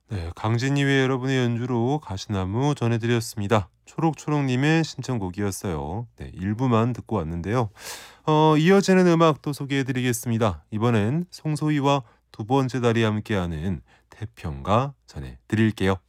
네, 강진이회 여러분의 연주로 가시나무 전해드렸습니다. 초록초록님의 신청곡이었어요. 네, 일부만 듣고 왔는데요. 이어지는 음악 또 소개해드리겠습니다. 이번엔 송소희와 두 번째 달이 함께하는 태평가 전해드릴게요.